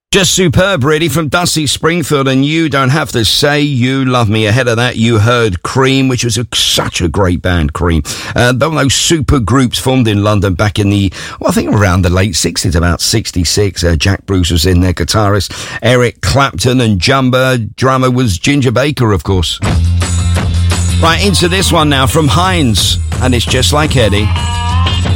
Just superb, really, from Dusty Springfield and You Don't Have to Say You Love Me. Ahead of that, you heard Cream, which was such a great band, Cream. Those super groups formed in London back in I think around the late 60s, about 66. Jack Bruce was in there, guitarist Eric Clapton, and drummer was Ginger Baker, of course. Right, into this one now from Heinz, and it's Just Like Eddie.